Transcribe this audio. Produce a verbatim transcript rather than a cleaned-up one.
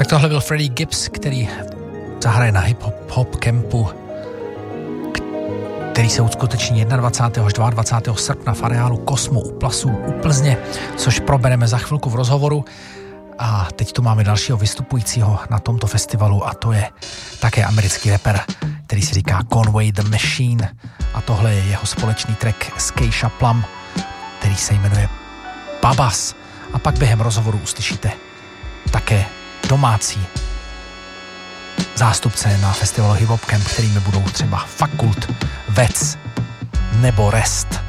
Tak tohle byl Freddie Gibbs, který zahraje na hip-hop hop campu, který se uskuteční dvacátého prvního až dvacátého druhého srpna v areálu Kosmo u Plasů u Plzně, což probereme za chvilku v rozhovoru. A teď tu máme dalšího vystupujícího na tomto festivalu a to je také americký rapper, který si říká Conway the Machine a tohle je jeho společný track s Keisha Plum, který se jmenuje Babas. A pak během rozhovoru uslyšíte také domácí zástupce na festivalu Hip Hop Camp, kterými budou třeba Fakult, Vec nebo Rest.